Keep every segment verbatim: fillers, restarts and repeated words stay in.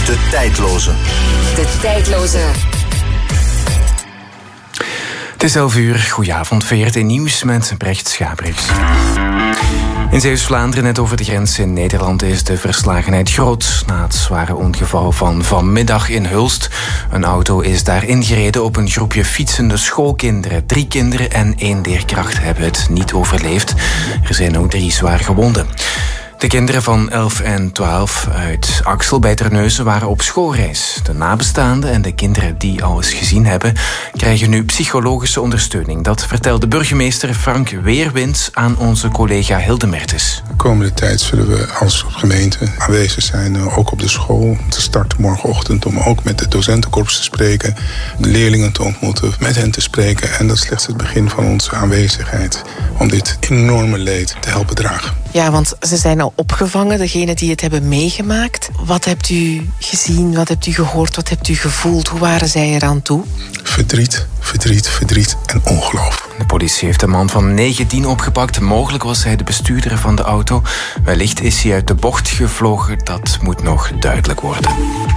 De tijdloze. De tijdloze. Het is elf uur. Goedenavond, V R T Nieuws met Brecht Schabriks. In Zeeuws-Vlaanderen, net over de grens in Nederland, is de verslagenheid groot na het zware ongeval van vanmiddag in Hulst. Een auto is daar ingereden op een groepje fietsende schoolkinderen. Drie kinderen en één leerkracht hebben het niet overleefd. Er zijn ook drie zwaar gewonden. De kinderen van elf en twaalf uit Axel bij Terneuzen waren op schoolreis. De nabestaanden en de kinderen die alles gezien hebben, krijgen nu psychologische ondersteuning. Dat vertelde burgemeester Frank Weerwind aan onze collega Hilde Mertens. De komende tijd zullen we als gemeente aanwezig zijn, ook op de school. Te starten morgenochtend om ook met de docentenkorps te spreken, de leerlingen te ontmoeten, met hen te spreken. En dat is slechts het begin van onze aanwezigheid om dit enorme leed te helpen dragen. Ja, want ze zijn al opgevangen, degenen die het hebben meegemaakt. Wat hebt u gezien, wat hebt u gehoord, wat hebt u gevoeld? Hoe waren zij eraan toe? Verdriet, verdriet, verdriet en ongeloof. De politie heeft een man van negentien opgepakt. Mogelijk was hij de bestuurder van de auto. Wellicht is hij uit de bocht gevlogen. Dat moet nog duidelijk worden.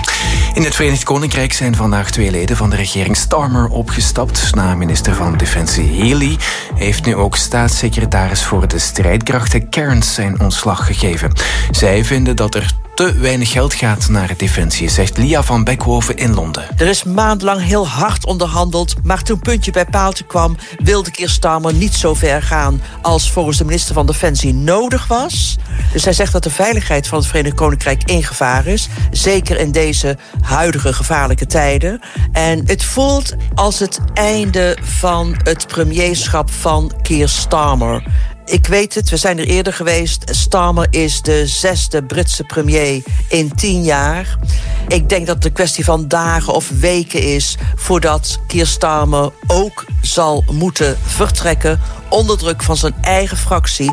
In het Verenigd Koninkrijk zijn vandaag twee leden van de regering Starmer opgestapt. Na minister van Defensie Healy heeft nu ook staatssecretaris voor de strijdkrachten Cairns zijn ontslag gegeven. Zij vinden dat er te weinig geld gaat naar Defensie, zegt Lia van Beckhoven in Londen. Er is maandenlang heel hard onderhandeld, maar toen puntje bij paaltje kwam, wilde Keir Starmer niet zo ver gaan als volgens de minister van Defensie nodig was. Dus hij zegt dat de veiligheid van het Verenigd Koninkrijk in gevaar is, zeker in deze huidige gevaarlijke tijden. En het voelt als het einde van het premierschap van Keir Starmer. Ik weet het, we zijn er eerder geweest. Starmer is de zesde Britse premier in tien jaar. Ik denk dat het een kwestie van dagen of weken is voordat Keir Starmer ook zal moeten vertrekken onder druk van zijn eigen fractie.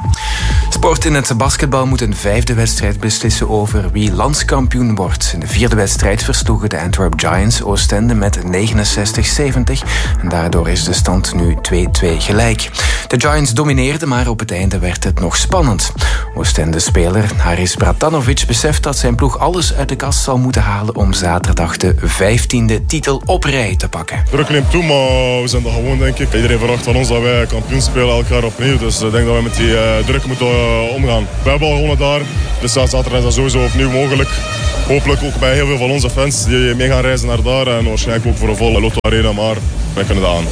Sport in het basketbal moet een vijfde wedstrijd beslissen over wie landskampioen wordt. In de vierde wedstrijd versloegen de Antwerp Giants Oostende met negenenzestig zeventig. En daardoor is de stand nu twee-twee gelijk. De Giants domineerden, maar op het einde werd het nog spannend. Oostende-speler Haris Bratanovic beseft dat zijn ploeg alles uit de kast zal moeten halen om zaterdag de vijftiende titel op rij te pakken. Druk neemt toe, maar we zijn er gewoon, denk ik. Iedereen verwacht van ons dat wij kampioen spelen elk jaar opnieuw. Dus ik denk dat we met die uh, druk moeten uh, omgaan. We hebben al gewonnen daar, dus zaterdag is dat sowieso opnieuw mogelijk. Hopelijk ook bij heel veel van onze fans die mee gaan reizen naar daar. En waarschijnlijk ook voor een volle Lotto Arena, maar wij kunnen dat aan.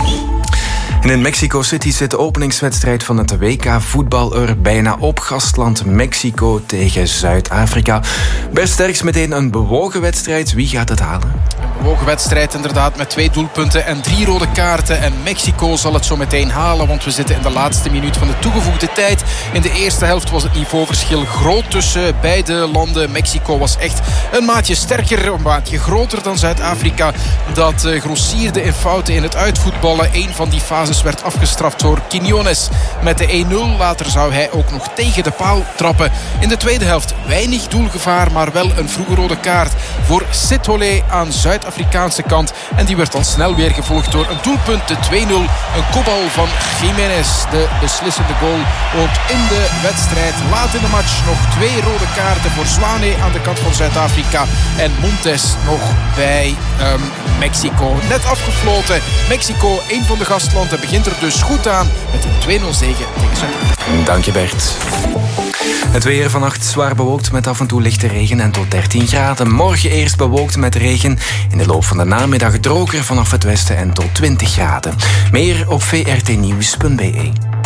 En in Mexico City zit de openingswedstrijd van het W K voetbal er bijna op. Gastland Mexico tegen Zuid-Afrika. Bert Sterks, meteen een bewogen wedstrijd. Wie gaat het halen? Een bewogen wedstrijd inderdaad met twee doelpunten en drie rode kaarten. En Mexico zal het zo meteen halen, want we zitten in de laatste minuut van de toegevoegde tijd. In de eerste helft was het niveauverschil groot tussen beide landen. Mexico was echt een maatje sterker, een maatje groter dan Zuid-Afrika. Dat uh, grossierde in fouten in het uitvoetballen. Een van die fases werd afgestraft door Quiñones met de één nul. Later zou hij ook nog tegen de paal trappen. In de tweede helft weinig doelgevaar, maar wel een vroege rode kaart voor Sitole aan Zuid-Afrikaanse kant. En die werd dan snel weer gevolgd door een doelpunt, de twee nul. Een kopbal van Jiménez, de beslissende goal. Ook in de wedstrijd, laat in de match, nog twee rode kaarten voor Zwane aan de kant van Zuid-Afrika. En Montes nog bij um, Mexico. Net afgefloten. Mexico, een van de gastlanden, begint er dus goed aan met een twee nul zege tegen Zuid-Afrika. Dank je, Bert. Het weer vannacht zwaar bewolkt met af en toe lichte regen en tot dertien graden. Morgen eerst bewolkt met regen. In de loop van de namiddag droger vanaf het westen en tot twintig graden. Meer op v r t nieuws punt b e.